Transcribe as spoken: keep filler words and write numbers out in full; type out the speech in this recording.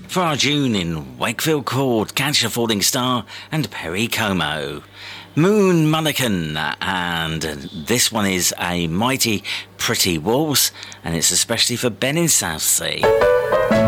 For our June in Wakefield Court, Catch a Falling Star and Perry Como. Moon Mullican, and this one is A Mighty Pretty Waltz, and it's especially for Ben in Southsea.